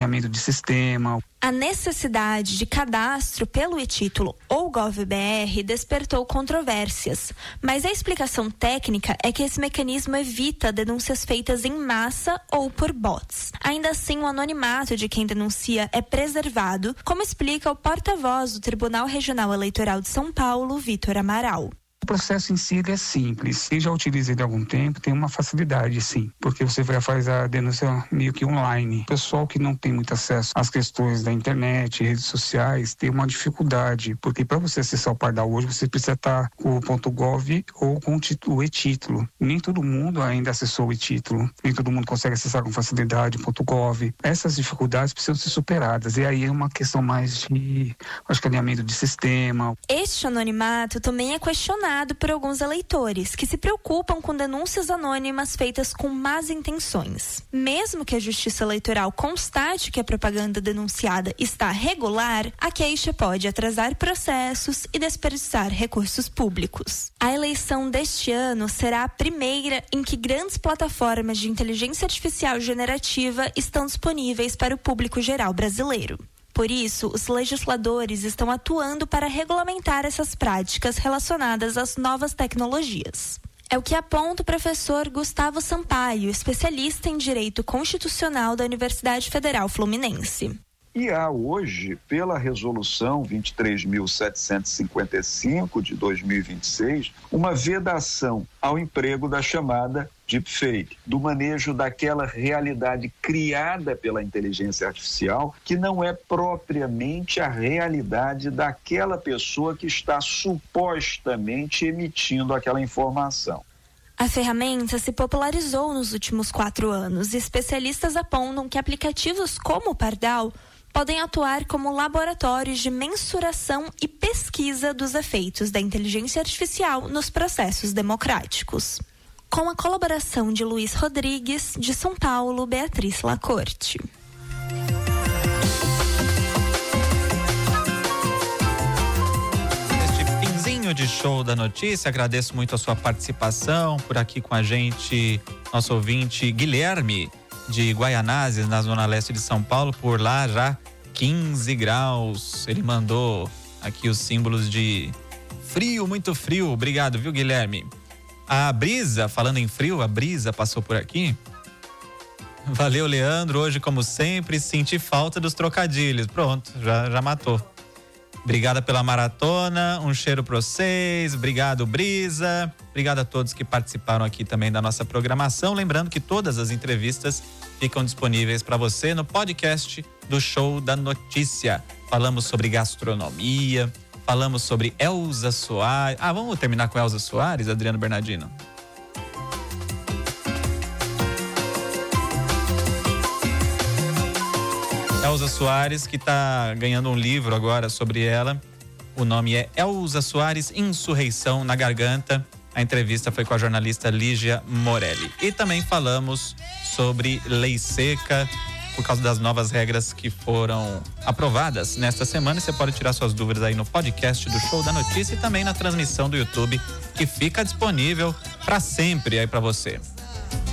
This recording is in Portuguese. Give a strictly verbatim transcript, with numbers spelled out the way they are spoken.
escaneamento de sistema. A necessidade de cadastro pelo e-título ou GovBR despertou controvérsias, mas a explicação técnica é que esse mecanismo evita denúncias feitas em massa ou por bots. Ainda assim, o anonimato de quem denuncia é preservado, como explica o porta-voz do Tribunal Regional Eleitoral de São Paulo, Vitor Amaral. O processo em si ele é simples. Eu já utilizei ele há algum tempo, tem uma facilidade sim, porque você vai fazer a denúncia meio que online. O pessoal que não tem muito acesso às questões da internet, redes sociais, tem uma dificuldade, porque para você acessar o Pardal hoje, você precisa estar com o .gov ou com o, título, o e-título. Nem todo mundo ainda acessou o e-título, nem todo mundo consegue acessar com facilidade o .gov. Essas dificuldades precisam ser superadas, e aí é uma questão mais de escaneamento de sistema. Este anonimato também é questionado por alguns eleitores que se preocupam com denúncias anônimas feitas com más intenções. Mesmo que a Justiça Eleitoral constate que a propaganda denunciada está regular, a queixa pode atrasar processos e desperdiçar recursos públicos. A eleição deste ano será a primeira em que grandes plataformas de inteligência artificial generativa estão disponíveis para o público geral brasileiro. Por isso, os legisladores estão atuando para regulamentar essas práticas relacionadas às novas tecnologias. É o que aponta o professor Gustavo Sampaio, especialista em Direito Constitucional da Universidade Federal Fluminense. E há hoje, pela resolução vinte e três mil setecentos e cinquenta e cinco de dois mil e vinte e seis, uma vedação ao emprego da chamada deepfake, do manejo daquela realidade criada pela inteligência artificial, que não é propriamente a realidade daquela pessoa que está supostamente emitindo aquela informação. A ferramenta se popularizou nos últimos quatro anos e especialistas apontam que aplicativos como o Pardal podem atuar como laboratórios de mensuração e pesquisa dos efeitos da inteligência artificial nos processos democráticos. Com a colaboração de Luiz Rodrigues, de São Paulo, Beatriz Lacorte. Este finzinho de Show da Notícia, agradeço muito a sua participação por aqui com a gente, nosso ouvinte Guilherme, de Guaianazes, na zona leste de São Paulo, por lá já quinze graus. Ele mandou aqui os símbolos de frio, muito frio. Obrigado, viu, Guilherme? A Brisa, falando em frio, a Brisa passou por aqui. Valeu, Leandro. Hoje, como sempre, senti falta dos trocadilhos. Pronto, já, já matou. Obrigada pela maratona, um cheiro pra vocês. Obrigado, Brisa. Obrigado a todos que participaram aqui também da nossa programação. Lembrando que todas as entrevistas ficam disponíveis para você no podcast do Show da Notícia. Falamos sobre gastronomia, falamos sobre Elza Soares. Ah, vamos terminar com Elza Soares, Adriano Bernardino? Elza Soares, que está ganhando um livro agora sobre ela. O nome é Elza Soares, Insurreição na Garganta. A entrevista foi com a jornalista Lígia Morelli. E também falamos sobre lei seca, por causa das novas regras que foram aprovadas nesta semana. E você pode tirar suas dúvidas aí no podcast do Show da Notícia e também na transmissão do YouTube, que fica disponível para sempre aí para você.